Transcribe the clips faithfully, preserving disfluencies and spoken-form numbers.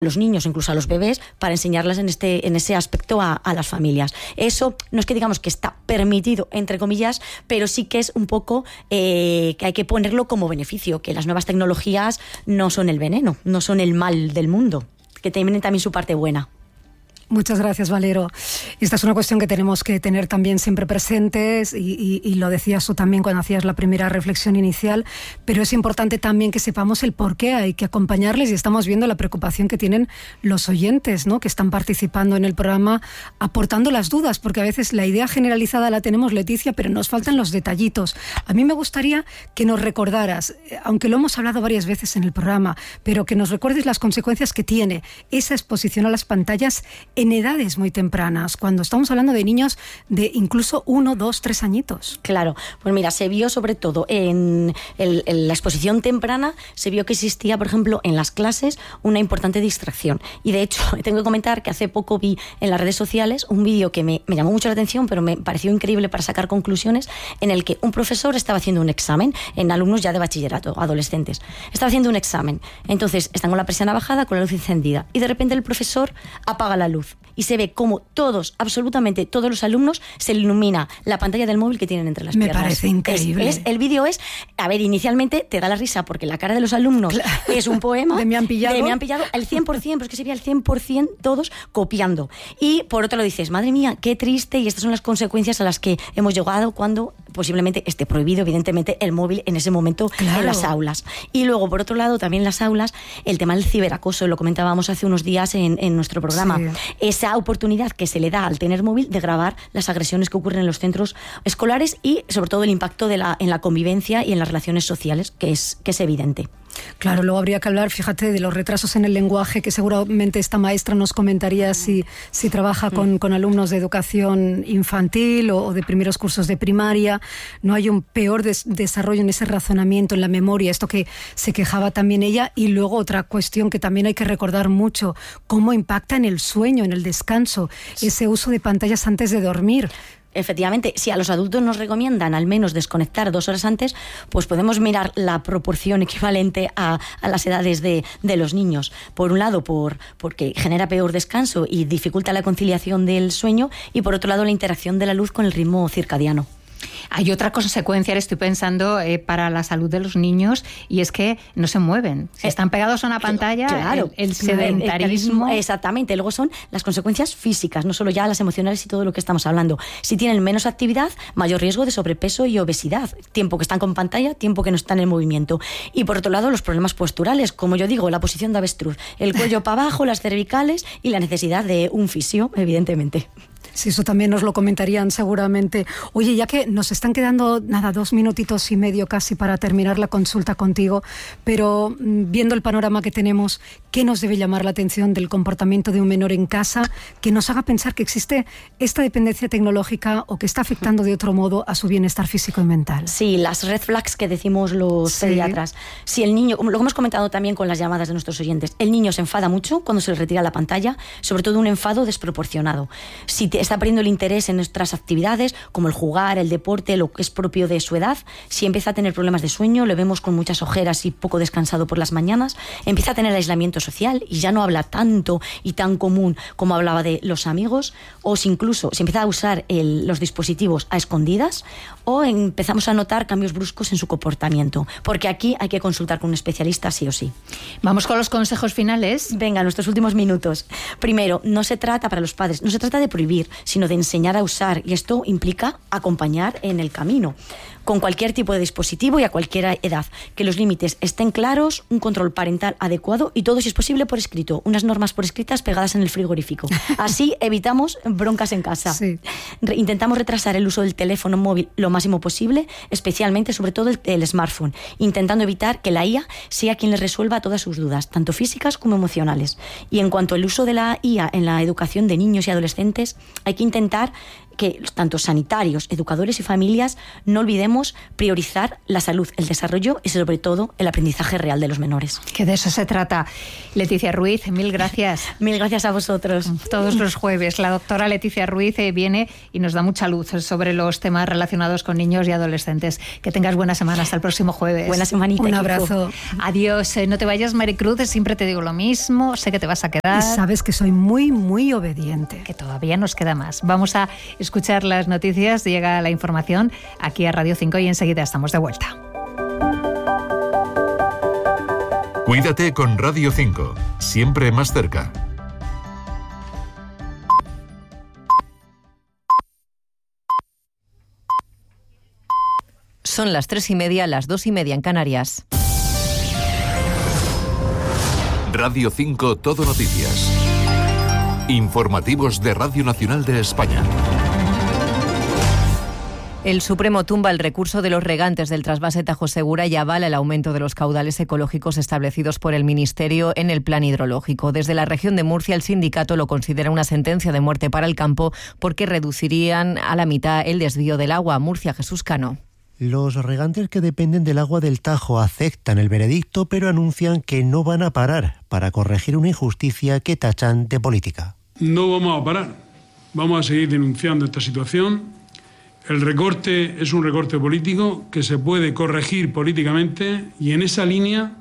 los niños, incluso a los bebés, para enseñarles en este en ese aspecto a, a las familias. Eso no es que digamos que está permitido, entre comillas, pero sí que es un poco eh, que hay que ponerlo como beneficio, que las nuevas tecnologías no son el veneno, no son el mal del mundo, que tienen también su parte buena. Muchas gracias, Valero. Esta es una cuestión que tenemos que tener también siempre presentes y, y, y lo decías tú también cuando hacías la primera reflexión inicial, pero es importante también que sepamos el por qué hay que acompañarles y estamos viendo la preocupación que tienen los oyentes, ¿no?, que están participando en el programa aportando las dudas, porque a veces la idea generalizada la tenemos, Leticia, pero nos faltan los detallitos. A mí me gustaría que nos recordaras, aunque lo hemos hablado varias veces en el programa, pero que nos recuerdes las consecuencias que tiene esa exposición a las pantallas en edades muy tempranas, cuando estamos hablando de niños de incluso uno, dos, tres añitos. Claro, pues mira, se vio sobre todo en, el, en la exposición temprana, se vio que existía, por ejemplo, en las clases una importante distracción. Y de hecho, tengo que comentar que hace poco vi en las redes sociales un vídeo que me, me llamó mucho la atención, pero me pareció increíble para sacar conclusiones, en el que un profesor estaba haciendo un examen en alumnos ya de bachillerato, adolescentes. Estaba haciendo un examen. Entonces, están con la persiana bajada, con la luz encendida. Y de repente el profesor apaga la luz. Y se ve como todos, absolutamente todos los alumnos, se ilumina la pantalla del móvil que tienen entre las Me piernas. Me parece increíble. Es, es, el vídeo es, a ver, inicialmente te da la risa porque la cara de los alumnos claro. es un poema. De me han pillado. De me han pillado al cien por ciento, pero es que se veía al cien por ciento todos copiando. Y por otro lado dices, madre mía, qué triste, y estas son las consecuencias a las que hemos llegado cuando posiblemente esté prohibido, evidentemente, el móvil en ese momento claro. en las aulas. Y luego, por otro lado, también en las aulas, el tema del ciberacoso, lo comentábamos hace unos días en, en nuestro programa. Sí. Esa oportunidad que se le da al tener móvil de grabar las agresiones que ocurren en los centros escolares y, sobre todo, el impacto de la, en la convivencia y en las relaciones sociales, que es, que es evidente. Claro, luego habría que hablar, fíjate, de los retrasos en el lenguaje, que seguramente esta maestra nos comentaría si, si trabaja con, con alumnos de educación infantil o, o de primeros cursos de primaria. No hay un peor des, desarrollo en ese razonamiento, en la memoria, esto que se quejaba también ella. Y luego otra cuestión que también hay que recordar mucho, cómo impacta en el sueño, en el descanso, ese uso de pantallas antes de dormir. Efectivamente, si a los adultos nos recomiendan al menos desconectar dos horas antes, pues podemos mirar la proporción equivalente a, a las edades de, de los niños. Por un lado, por, porque genera peor descanso y dificulta la conciliación del sueño, y por otro lado, la interacción de la luz con el ritmo circadiano. Hay otra consecuencia, estoy pensando, eh, para la salud de los niños, y es que no se mueven. Si están pegados a una pantalla, claro, el, el sedentarismo... El, el, exactamente. Luego son las consecuencias físicas, no solo ya las emocionales y todo lo que estamos hablando. Si tienen menos actividad, mayor riesgo de sobrepeso y obesidad. Tiempo que están con pantalla, tiempo que no están en movimiento. Y por otro lado, los problemas posturales, como yo digo, la posición de avestruz, el cuello para abajo, las cervicales y la necesidad de un fisio, evidentemente. Sí, eso también nos lo comentarían seguramente. Oye, ya que nos están quedando, nada, dos minutitos y medio casi para terminar la consulta contigo, pero viendo el panorama que tenemos, ¿qué nos debe llamar la atención del comportamiento de un menor en casa que nos haga pensar que existe esta dependencia tecnológica o que está afectando de otro modo a su bienestar físico y mental? Sí, las red flags que decimos los sí. pediatras. Si el niño, lo hemos comentado también con las llamadas de nuestros oyentes, el niño se enfada mucho cuando se le retira la pantalla, sobre todo un enfado desproporcionado. Si te está perdiendo el interés en nuestras actividades, como el jugar, el deporte, lo que es propio de su edad, si empieza a tener problemas de sueño, le vemos con muchas ojeras y poco descansado por las mañanas, empieza a tener aislamiento social y ya no habla tanto y tan común como hablaba de los amigos, o si incluso si empieza a usar el, los dispositivos a escondidas, o empezamos a notar cambios bruscos en su comportamiento, porque aquí hay que consultar con un especialista sí o sí. Vamos con los consejos finales. Venga, nuestros últimos minutos. Primero, no se trata para los padres, no se trata de prohibir, sino de enseñar a usar, y esto implica acompañar en el camino, con cualquier tipo de dispositivo y a cualquier edad, que los límites estén claros, un control parental adecuado y todo, si es posible, por escrito, unas normas por escritas pegadas en el frigorífico. Así evitamos broncas en casa. Sí. Re- intentamos retrasar el uso del teléfono móvil lo máximo posible, especialmente, sobre todo, el, el smartphone, intentando evitar que la I A sea quien les resuelva todas sus dudas, tanto físicas como emocionales. Y en cuanto al uso de la I A en la educación de niños y adolescentes, hay que intentar que tanto sanitarios, educadores y familias no olvidemos priorizar la salud, el desarrollo y sobre todo el aprendizaje real de los menores. Que de eso se trata. Leticia Ruiz, mil gracias. Mil gracias a vosotros. Todos los jueves la doctora Leticia Ruiz viene y nos da mucha luz sobre los temas relacionados con niños y adolescentes. Que tengas buena semana. Hasta el próximo jueves. Buena semanita. Un abrazo. Adiós. No te vayas, Maricruz. Siempre te digo lo mismo. Sé que te vas a quedar. Y sabes que soy muy, muy obediente. Que todavía nos queda más. Vamos a escuchar las noticias. Llega la información aquí a Radio cinco y enseguida estamos de vuelta. Cuídate con Radio cinco. Siempre más cerca. Son las tres y media, las dos y media en Canarias. Radio cinco Todo Noticias. Informativos de Radio Nacional de España. El Supremo tumba el recurso de los regantes del trasvase Tajo Segura y avala el aumento de los caudales ecológicos establecidos por el Ministerio en el plan hidrológico. Desde la región de Murcia, el sindicato lo considera una sentencia de muerte para el campo porque reducirían a la mitad el desvío del agua. Murcia, Jesús Cano. Los regantes que dependen del agua del Tajo aceptan el veredicto, pero anuncian que no van a parar para corregir una injusticia que tachan de política. No vamos a parar. Vamos a seguir denunciando esta situación. El recorte es un recorte político que se puede corregir políticamente y en esa línea,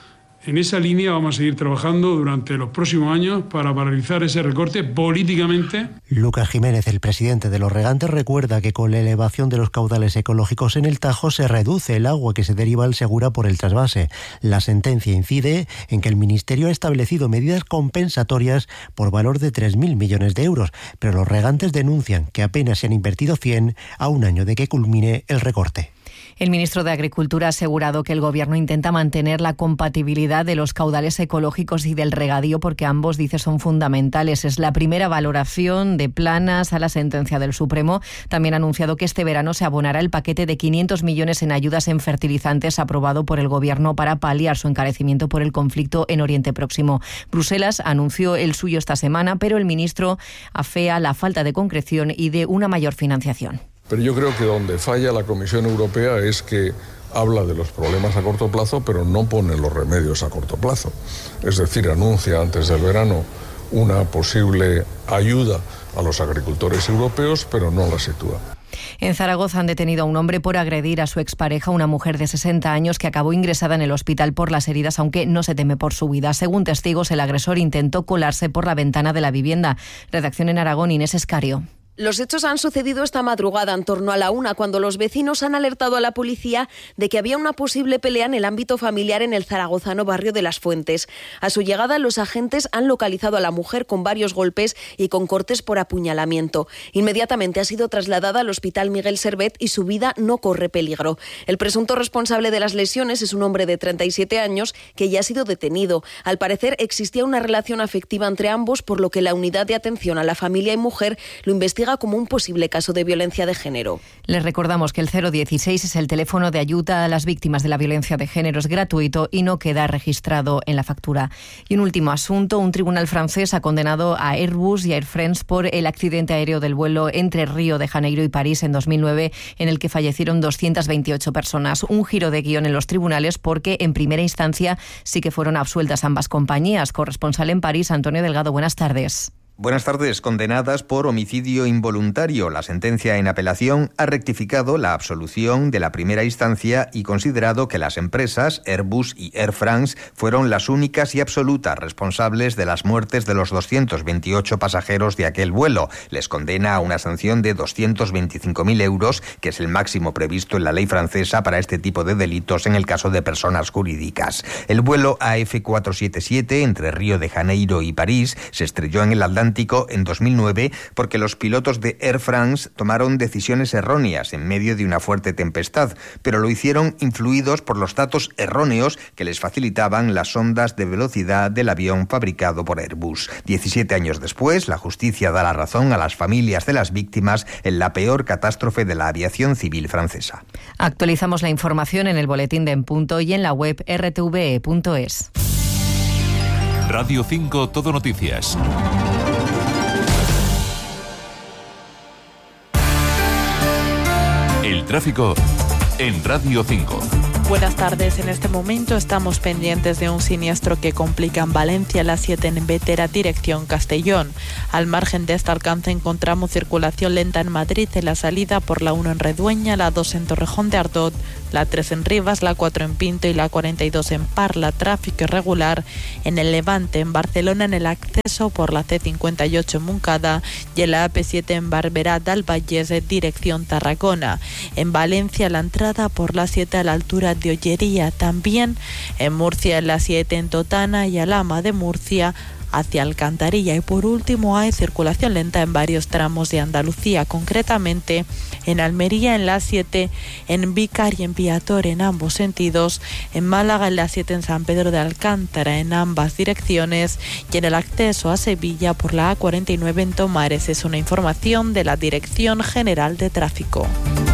en esa línea vamos a seguir trabajando durante los próximos años para paralizar ese recorte políticamente. Lucas Jiménez, el presidente de los regantes, recuerda que con la elevación de los caudales ecológicos en el Tajo se reduce el agua que se deriva al Segura por el trasvase. La sentencia incide en que el Ministerio ha establecido medidas compensatorias por valor de tres mil millones de euros, pero los regantes denuncian que apenas se han invertido cien a un año de que culmine el recorte. El ministro de Agricultura ha asegurado que el Gobierno intenta mantener la compatibilidad de los caudales ecológicos y del regadío porque ambos, dice, son fundamentales. Es la primera valoración de Planas a la sentencia del Supremo. También ha anunciado que este verano se abonará el paquete de quinientos millones en ayudas en fertilizantes aprobado por el Gobierno para paliar su encarecimiento por el conflicto en Oriente Próximo. Bruselas anunció el suyo esta semana, pero el ministro afea la falta de concreción y de una mayor financiación. Pero yo creo que donde falla la Comisión Europea es que habla de los problemas a corto plazo, pero no pone los remedios a corto plazo. Es decir, anuncia antes del verano una posible ayuda a los agricultores europeos, pero no la sitúa. En Zaragoza han detenido a un hombre por agredir a su expareja, una mujer de sesenta años que acabó ingresada en el hospital por las heridas, aunque no se teme por su vida. Según testigos, el agresor intentó colarse por la ventana de la vivienda. Redacción en Aragón, Inés Escario. Los hechos han sucedido esta madrugada en torno a la una, cuando los vecinos han alertado a la policía de que había una posible pelea en el ámbito familiar en el zaragozano barrio de Las Fuentes. A su llegada, los agentes han localizado a la mujer con varios golpes y con cortes por apuñalamiento. Inmediatamente ha sido trasladada al Hospital Miguel Servet y su vida no corre peligro. El presunto responsable de las lesiones es un hombre de treinta y siete años que ya ha sido detenido. Al parecer existía una relación afectiva entre ambos, por lo que la Unidad de Atención a la Familia y Mujer lo investiga como un posible caso de violencia de género. Les recordamos que el cero dieciséis es el teléfono de ayuda a las víctimas de la violencia de género, es gratuito y no queda registrado en la factura. Y un último asunto, un tribunal francés ha condenado a Airbus y a Air France por el accidente aéreo del vuelo entre Río de Janeiro y París en dos mil nueve, en el que fallecieron doscientas veintiocho personas. Un giro de guión en los tribunales porque en primera instancia sí que fueron absueltas ambas compañías. Corresponsal en París, Antonio Delgado, buenas tardes. Buenas tardes. Condenadas por homicidio involuntario. La sentencia en apelación ha rectificado la absolución de la primera instancia y considerado que las empresas Airbus y Air France fueron las únicas y absolutas responsables de las muertes de los doscientos veintiocho pasajeros de aquel vuelo. Les condena a una sanción de doscientos veinticinco mil euros, que es el máximo previsto en la ley francesa para este tipo de delitos en el caso de personas jurídicas. El vuelo A F cuatrocientos setenta y siete entre Río de Janeiro y París se estrelló en el Atlántico en dos mil nueve porque los pilotos de Air France tomaron decisiones erróneas en medio de una fuerte tempestad, pero lo hicieron influidos por los datos erróneos que les facilitaban las ondas de velocidad del avión fabricado por Airbus. diecisiete años después, la justicia da la razón a las familias de las víctimas en la peor catástrofe de la aviación civil francesa. Actualizamos la información en el boletín de En Punto y en la web r t v e punto es. Radio cinco Todo Noticias. tráfico en Radio cinco. Buenas tardes. En este momento estamos pendientes de un siniestro que complica en Valencia la siete en Bétera, dirección Castellón. Al margen de este alcance encontramos circulación lenta en Madrid en la salida por la uno en Redueña, la dos en Torrejón de Ardot, la tres en Rivas, la cuatro en Pinto y la cuarenta y dos en Parla. Tráfico irregular en el Levante, en Barcelona en el acceso por la C cincuenta y ocho en Montcada y en la A P siete en Barberá del Vallès, dirección Tarragona. En Valencia la entrada por la siete a la altura de Ollería. También en Murcia en la siete en Totana y Alhama de Murcia hacia Alcantarilla. Y por último hay circulación lenta en varios tramos de Andalucía, concretamente en Almería en la siete, en Vícar y en Piator en ambos sentidos, en Málaga en la siete en San Pedro de Alcántara en ambas direcciones y en el acceso a Sevilla por la A cuarenta y nueve en Tomares. Es una información de la Dirección General de Tráfico.